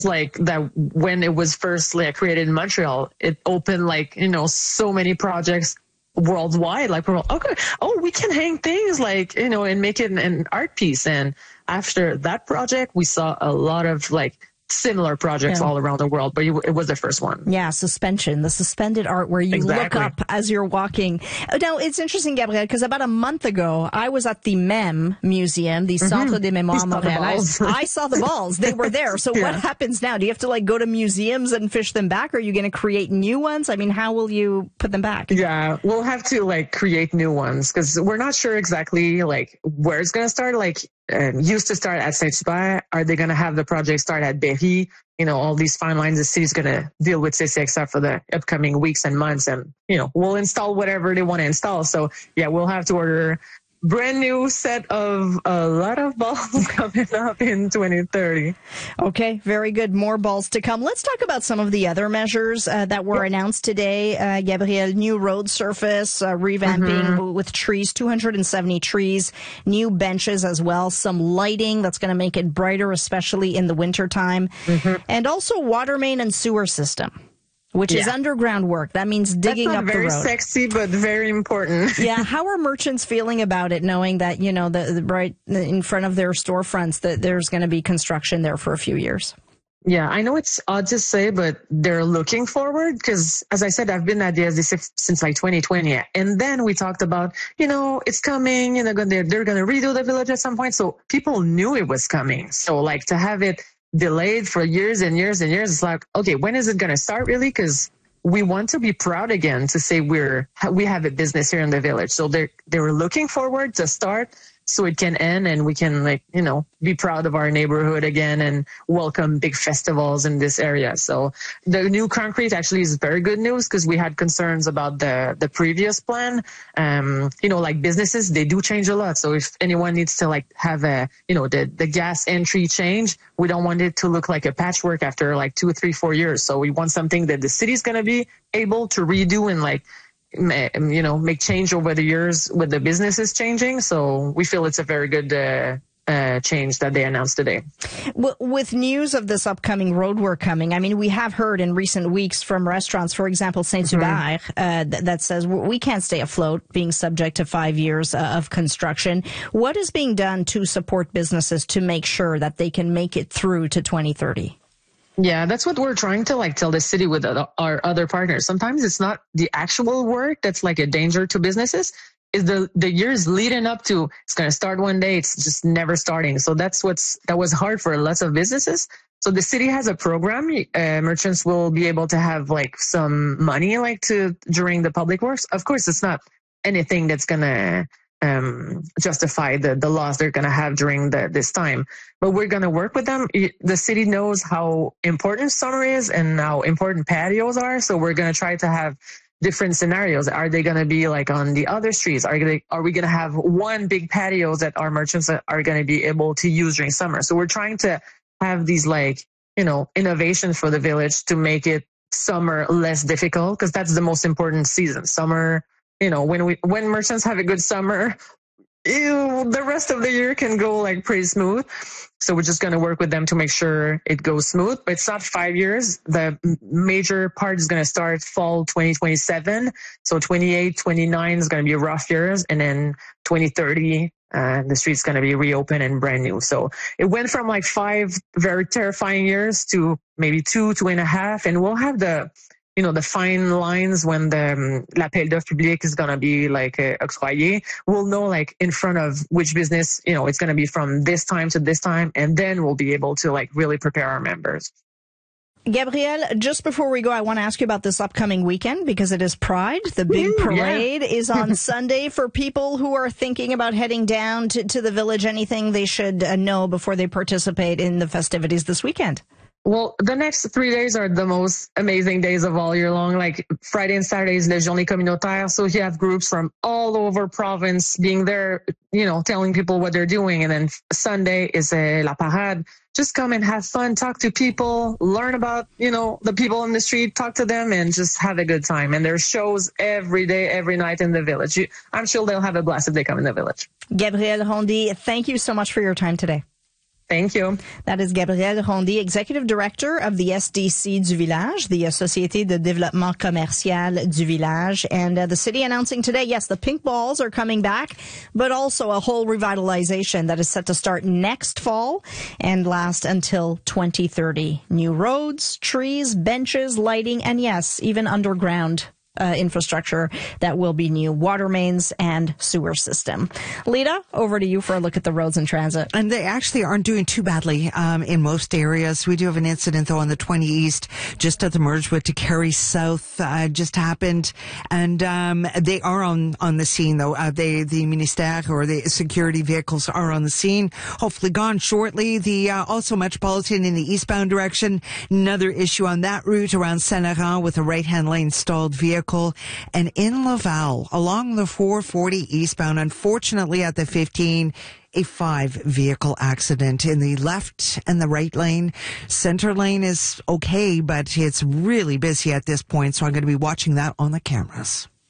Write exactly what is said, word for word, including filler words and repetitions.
like that when it was first like created in Montreal, it opened like, you know, so many projects worldwide. Like, we're like, okay, oh, we can hang things like, you know, and make it an, an art piece. And after that project, we saw a lot of like similar projects yeah. all around the world, but it was the first one. Yeah, suspension, the suspended art where you exactly. look up as you're walking. Now, it's interesting, Gabrielle, because about a month ago, I was at the M E M Museum, the Centre mm-hmm. des Mémoires Montréalaises. I, I saw the balls. They were there. So yeah. what happens now? Do you have to like go to museums and fish them back? Or are you going to create new ones? I mean, how will you put them back? Yeah, we'll have to like create new ones because we're not sure exactly like where it's going to start. Like, Um, used to start at Saint-Hubert. Are they going to have the project start at Berry? You know, all these fine lines, the city's going to deal with C C X F for the upcoming weeks and months. And, you know, we'll install whatever they want to install. So, yeah, we'll have to order brand new set of a lot of balls coming up in twenty thirty. Okay, very good. More balls to come. Let's talk about some of the other measures uh, that were yep. announced today. Uh, Gabrielle, new road surface, uh, revamping mm-hmm. with trees, two hundred seventy trees, new benches as well, some lighting that's going to make it brighter, especially in the wintertime, mm-hmm. and also water main and sewer system. Which yeah. is underground work. That means digging That's not up the road. Very sexy, but very important. Yeah. How are merchants feeling about it, knowing that, you know, the, the right in front of their storefronts, that there's going to be construction there for a few years? Yeah, I know it's odd to say, but they're looking forward because, as I said, I've been at the S D C since like twenty twenty. And then we talked about, you know, it's coming, you know, they're, they're going to redo the village at some point. So people knew it was coming. So like to have it delayed for years and years and years. It's like, okay, when is it going to start really? Because we want to be proud again to say we're, we have a business here in the village. So they they were looking forward to start so it can end and we can like, you know, be proud of our neighborhood again and welcome big festivals in this area. So the new concrete actually is very good news because we had concerns about the, the previous plan. Um, you know, like businesses, they do change a lot. So if anyone needs to like have a, you know, the, the gas entry change, we don't want it to look like a patchwork after like two, three, four years. So we want something that the city's going to be able to redo and like, you know, make change over the years with the businesses changing. So we feel it's a very good uh, uh, change that they announced today. Well, with news of this upcoming roadwork coming, I mean, we have heard in recent weeks from restaurants, for example, Saint-Hubert, mm-hmm. uh, th- that says we can't stay afloat being subject to five years uh, of construction. What is being done to support businesses to make sure that they can make it through to twenty thirty? Yeah, that's what we're trying to like tell the city with our other partners. Sometimes it's not the actual work that's like a danger to businesses. Is the the years leading up to it's going to start one day. It's just never starting. So that's what's that was hard for lots of businesses. So the city has a program. Uh, merchants will be able to have like some money like to during the public works. Of course, it's not anything that's going to um, justify the, the loss they're going to have during the, this time. But we're going to work with them. The city knows how important summer is and how important patios are. So we're going to try to have different scenarios. Are they going to be like on the other streets? Are, they, are we going to have one big patio that our merchants are going to be able to use during summer? So we're trying to have these like, you know, innovations for the village to make it summer less difficult because that's the most important season. Summer, you know, when we when merchants have a good summer, ew, the rest of the year can go like pretty smooth. So we're just going to work with them to make sure it goes smooth. But it's not five years. The major part is going to start fall twenty twenty-seven. So twenty-eight, twenty-nine is going to be rough years. And then twenty thirty, uh, the street's going to be reopened and brand new. So it went from like five very terrifying years to maybe two, two and a half. And we'll have the you know, the fine lines when the um, l'appel d'offres public is going to be like uh, octroyé. We'll know like in front of which business, you know, it's going to be from this time to this time. And then we'll be able to like really prepare our members. Gabrielle, just before we go, I want to ask you about this upcoming weekend because it is Pride. The big parade yeah. is on Sunday. For people who are thinking about heading down to, to the village, anything they should uh, know before they participate in the festivities this weekend? Well, the next three days are the most amazing days of all year long. Like Friday and Saturday is Les Journées Communautaires. So you have groups from all over province being there, you know, telling people what they're doing. And then Sunday is uh, La Parade. Just come and have fun, talk to people, learn about, you know, the people in the street, talk to them and just have a good time. And there's shows every day, every night in the village. You, I'm sure they'll have a blast if they come in the village. Gabrielle Rondy, thank you so much for your time today. Thank you. That is Gabrielle Rondy, Executive Director of the S D C du Village, the Société de Développement Commercial du Village. And uh, the city announcing today, yes, the pink balls are coming back, but also a whole revitalization that is set to start next fall and last until twenty thirty. New roads, trees, benches, lighting, and yes, even underground Uh, infrastructure that will be new, water mains and sewer system. Lita, over to you for a look at the roads and transit. And they actually aren't doing too badly um, in most areas. We do have an incident, though, on the twenty East, just at the merge with Carey South, uh, just happened. And um, they are on, on the scene, though. Uh, they, the Ministère or the security vehicles are on the scene, hopefully gone shortly. The uh, also Metropolitan in the eastbound direction, another issue on that route around Saint-Laurent with a right-hand lane stalled vehicle. And in Laval, along the four forty eastbound, unfortunately at the fifteen, a five-vehicle accident in the left and the right lane. Center lane is okay, but it's really busy at this point, so I'm going to be watching that on the cameras.